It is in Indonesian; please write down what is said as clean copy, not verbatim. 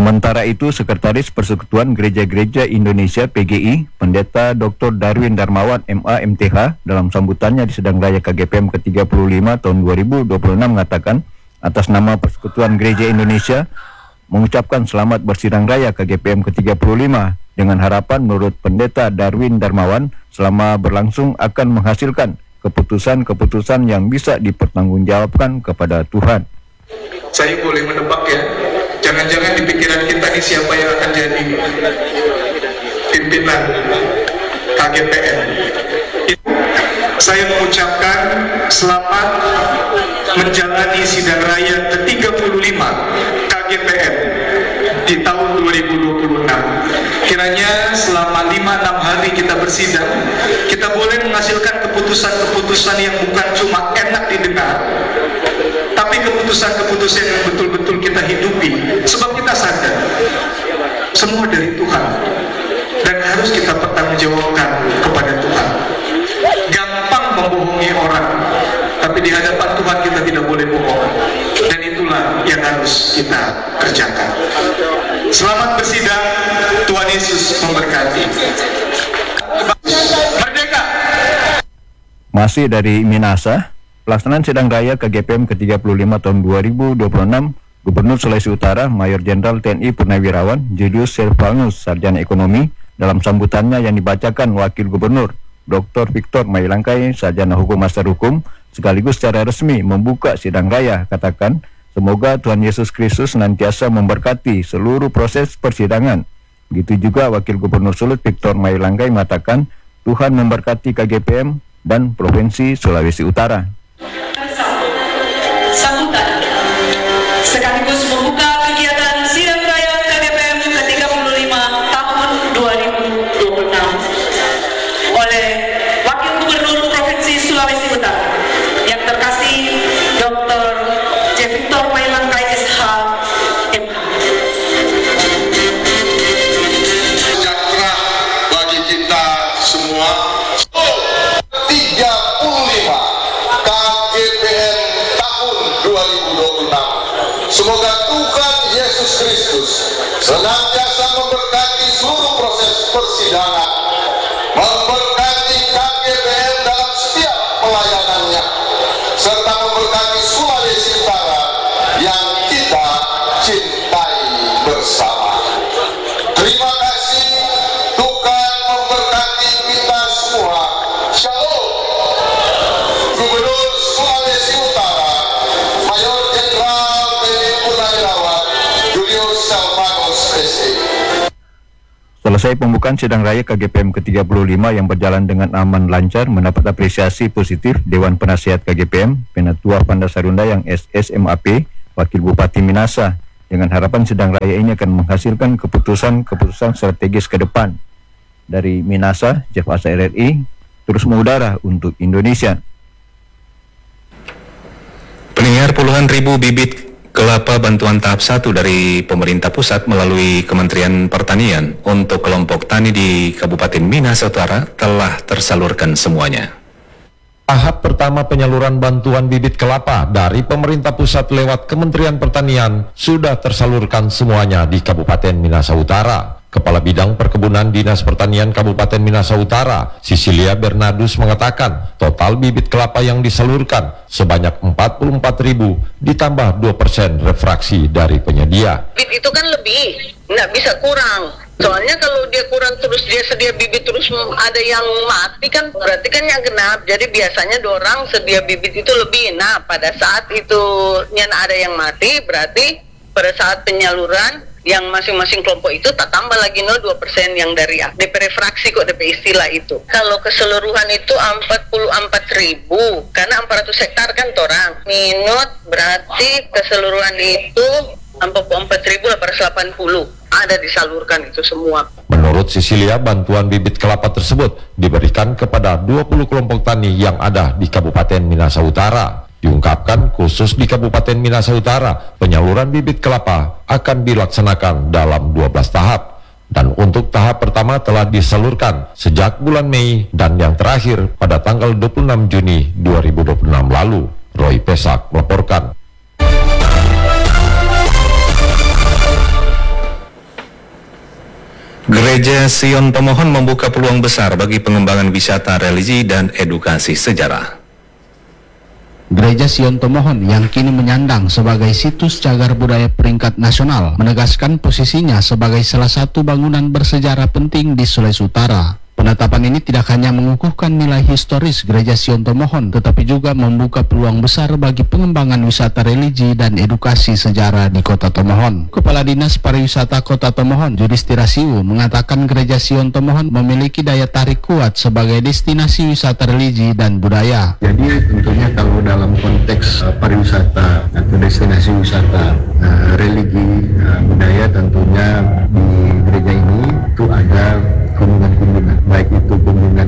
Sementara itu, Sekretaris Persekutuan Gereja-Gereja Indonesia PGI, Pendeta Dr. Darwin Darmawan MA MTH, dalam sambutannya di Sedang Raya KGPM ke-35 tahun 2026 mengatakan, atas nama Persekutuan Gereja Indonesia, mengucapkan selamat bersidang raya KGPM ke-35 dengan harapan menurut Pendeta Darwin Darmawan selama berlangsung akan menghasilkan keputusan-keputusan yang bisa dipertanggungjawabkan kepada Tuhan. Saya boleh menebak ya, jangan-jangan di pikiran kita nih siapa yang akan jadi pimpinan KGPM. Saya mengucapkan selamat menjalani sidang raya ke-35 KGPM di tahun 2026. Kiranya selama 5-6 hari kita bersidang, kita boleh menghasilkan keputusan-keputusan yang bukan cuma enak didengar, tapi keputusan-keputusan yang betul-betul kita hidupi. Sebab kita sadar semua dari Tuhan dan harus kita pertanggungjawabkan kepada Tuhan. Gampang membohongi orang, tapi di hadapan Tuhan kita tidak boleh bohong, dan itulah yang harus kita kerjakan. Selamat bersidang, Tuhan Yesus memberkati. Merdeka. Masih dari Minasa, pelaksanaan Sidang Raya KGPM ke-35 tahun 2026, Gubernur Sulawesi Utara Mayor Jenderal TNI Purnawirawan Julius Silvanus Sarjana Ekonomi, dalam sambutannya yang dibacakan Wakil Gubernur Dr. Victor Mailangkai, Sarjana Hukum Master Hukum, sekaligus secara resmi membuka Sidang Raya, katakan, semoga Tuhan Yesus Kristus senantiasa memberkati seluruh proses persidangan. Begitu juga Wakil Gubernur Sulut Victor Mailangkai mengatakan, Tuhan memberkati KGPM dan Provinsi Sulawesi Utara. Sambutan sekaligus membuka kegiatan Sidang Raya KGPM ke-35 tahun 2026 oleh Wakil Gubernur Provinsi Sulawesi Utara yang terkasih Dr. J. Victor Mailangkai SH MH. Sejahtera bagi kita semua. 35 KGPM tahun 2026. Semoga Tuhan Yesus Kristus senantiasa memberkati seluruh proses persidangan, memberkati KGPM dalam setiap pelayanannya, serta memberkati Sulawesi Utara yang kita cintai bersama. Terima kasih, Tuhan memberkati kita semua. Shalom. Gubernur Sulawesi Utara Mayor Jenderal TNI Purnawirawan Julius Silvanus SE. Selesai pembukaan Sidang Raya KGPM ke-35 yang berjalan dengan aman lancar, mendapat apresiasi positif Dewan Penasihat KGPM, Penatua Pandasarunda yang SSMAP, Wakil Bupati Minasa, dengan harapan Sidang Raya ini akan menghasilkan keputusan-keputusan strategis ke depan. Dari Minasa, Jeff Asa RRI, terus mengudara untuk Indonesia. Pendengar, puluhan ribu bibit kelapa bantuan tahap 1 dari pemerintah pusat melalui Kementerian Pertanian untuk kelompok tani di Kabupaten Minasa Utara telah tersalurkan semuanya. Tahap pertama penyaluran bantuan bibit kelapa dari pemerintah pusat lewat Kementerian Pertanian sudah tersalurkan semuanya di Kabupaten Minasa Utara. Kepala Bidang Perkebunan Dinas Pertanian Kabupaten Minasa Utara, Cecilia Bernardus mengatakan, total bibit kelapa yang disalurkan sebanyak 44.000 ditambah 2% refraksi dari penyedia. Bibit itu kan lebih, nggak bisa kurang. Soalnya kalau dia kurang terus dia sedia bibit terus ada yang mati kan berarti kan yang genap. Jadi biasanya dorang sedia bibit itu lebih. Nah pada saat itu ada yang mati berarti pada saat penyaluran yang masing-masing kelompok itu tak tambah lagi 2% yang dari DP refraksi kok DP istilah itu. Kalau keseluruhan itu 44.000 karena 400 hektar kan torang. Minut berarti keseluruhan itu 44.880 ada disalurkan itu semua. Menurut Cecilia, bantuan bibit kelapa tersebut diberikan kepada 20 kelompok tani yang ada di Kabupaten Minasa Utara. Diungkapkan khusus di Kabupaten Minasa Utara, penyaluran bibit kelapa akan dilaksanakan dalam 12 tahap. Dan untuk tahap pertama telah disalurkan sejak bulan Mei dan yang terakhir pada tanggal 26 Juni 2026 lalu. Roy Pesak melaporkan. Gereja Sion Tomohon membuka peluang besar bagi pengembangan wisata religi dan edukasi sejarah. Gereja Sion Tomohon yang kini menyandang sebagai situs cagar budaya peringkat nasional menegaskan posisinya sebagai salah satu bangunan bersejarah penting di Sulawesi Utara. Penetapan ini tidak hanya mengukuhkan nilai historis Gereja Sion Tomohon, tetapi juga membuka peluang besar bagi pengembangan wisata religi dan edukasi sejarah di Kota Tomohon. Kepala Dinas Pariwisata Kota Tomohon, Yudhistira Siwu, mengatakan Gereja Sion Tomohon memiliki daya tarik kuat sebagai destinasi wisata religi dan budaya. Jadi tentunya kalau dalam konteks pariwisata atau destinasi wisata religi budaya tentunya